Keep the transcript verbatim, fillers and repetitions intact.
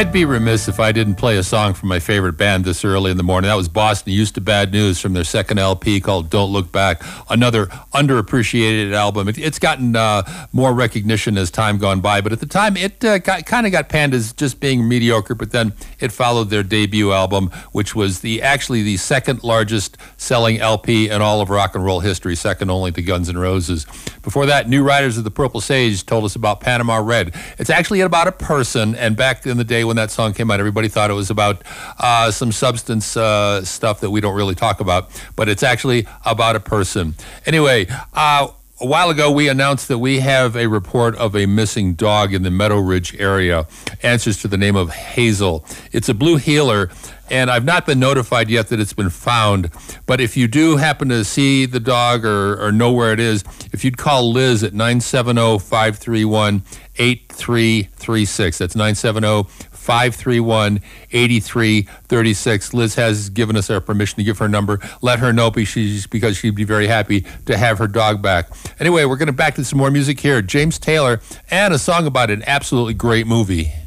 I'd be remiss if I didn't play a song from my favorite band this early in the morning. That was Boston Used to Bad News from their second L P called Don't Look Back, another underappreciated album. It, it's gotten uh, more recognition as time gone by, but at the time it uh, kind of got panned as just being mediocre, but then it followed their debut album, which was the actually the second largest selling L P in all of rock and roll history, second only to Guns N' Roses. Before that, New Riders of the Purple Sage told us about Panama Red. It's actually about a person, and back in the day when that song came out, everybody thought it was about uh, some substance uh, stuff that we don't really talk about, but it's actually about a person. Anyway, uh, a while ago, we announced that we have a report of a missing dog in the Meadow Ridge area. Answers to the name of Hazel. It's a blue heeler, and I've not been notified yet that it's been found. But if you do happen to see the dog or, or know where it is, if you'd call Liz at nine seven zero, five three one, eight three three six. That's nine seven zero, five three one, eight three three six. Liz has given us our permission to give her number. Let her know because she'd be very happy to have her dog back. Anyway, we're going to back to some more music here. James Taylor and a song about an absolutely great movie.